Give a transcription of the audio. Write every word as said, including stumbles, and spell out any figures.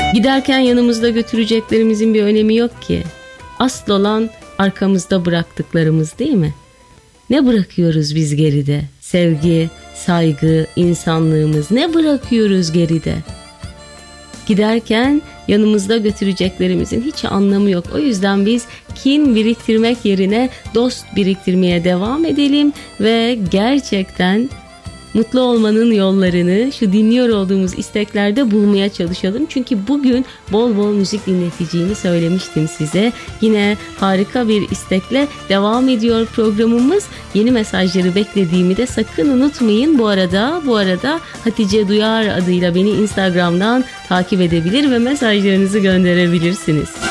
Giderken yanımızda götüreceklerimizin bir önemi yok ki. Asıl olan arkamızda bıraktıklarımız, değil mi? Ne bırakıyoruz biz geride? Sevgi, saygı, insanlığımız, ne bırakıyoruz geride? Giderken yanımızda götüreceklerimizin hiç anlamı yok. O yüzden biz kin biriktirmek yerine dost biriktirmeye devam edelim ve gerçekten mutlu olmanın yollarını şu dinliyor olduğumuz isteklerde bulmaya çalışalım. Çünkü bugün bol bol müzik dinleteceğimi söylemiştim size. Yine harika bir istekle devam ediyor programımız. Yeni mesajları beklediğimi de sakın unutmayın. Bu arada bu arada Hatice Duyar adıyla beni Instagram'dan takip edebilir ve mesajlarınızı gönderebilirsiniz.